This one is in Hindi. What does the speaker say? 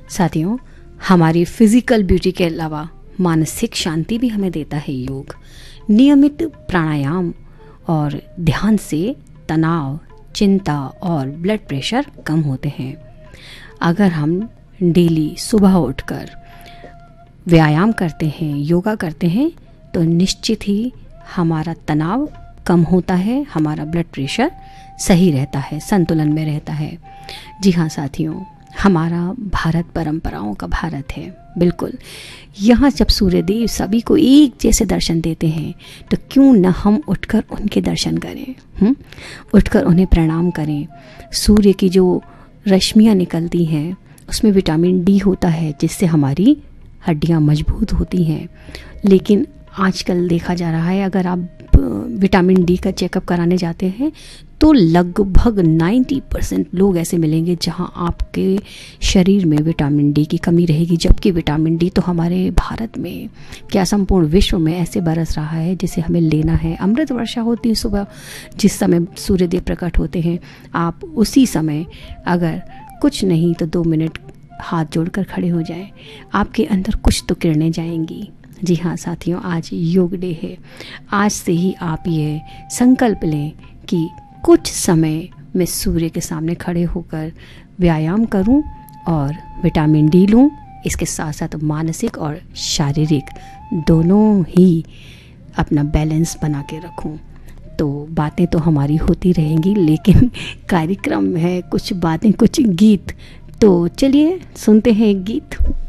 साथियों, हमारी फिजिकल ब्यूटी के अलावा मानसिक शांति भी हमें देता है योग। नियमित प्राणायाम और ध्यान से तनाव, चिंता और ब्लड प्रेशर कम होते हैं। अगर हम डेली सुबह उठकर व्यायाम करते हैं, योगा करते हैं, तो निश्चित ही हमारा तनाव कम होता है, हमारा ब्लड प्रेशर सही रहता है, संतुलन में रहता है। जी हाँ साथियों, हमारा भारत परंपराओं का भारत है। बिल्कुल, यहाँ जब सूर्यदेव सभी को एक जैसे दर्शन देते हैं, तो क्यों न हम उठकर उनके दर्शन करें, उठकर उन्हें प्रणाम करें। सूर्य की जो रश्मियाँ निकलती हैं उसमें विटामिन डी होता है, जिससे हमारी हड्डियाँ मजबूत होती हैं। लेकिन आजकल देखा जा रहा है, अगर आप विटामिन डी का चेकअप कराने जाते हैं तो लगभग 90% लोग ऐसे मिलेंगे जहां आपके शरीर में विटामिन डी की कमी रहेगी। जबकि विटामिन डी तो हमारे भारत में, क्या संपूर्ण विश्व में ऐसे बरस रहा है जिसे हमें लेना है। अमृत वर्षा होती है सुबह, जिस समय सूर्यदेव प्रकट होते हैं। आप उसी समय अगर कुछ नहीं तो 2 मिनट हाथ जोड़कर खड़े हो जाएं, आपके अंदर कुछ तो किरणें जाएंगी। जी हाँ साथियों, आज योग डे है। आज से ही आप ये संकल्प लें कि कुछ समय मैं सूर्य के सामने खड़े होकर व्यायाम करूं और विटामिन डी लूं। इसके साथ साथ मानसिक और शारीरिक दोनों ही अपना बैलेंस बना के रखूं। तो बातें तो हमारी होती रहेंगी, लेकिन कार्यक्रम है कुछ बातें, कुछ गीत। तो चलिए सुनते हैं एक गीत।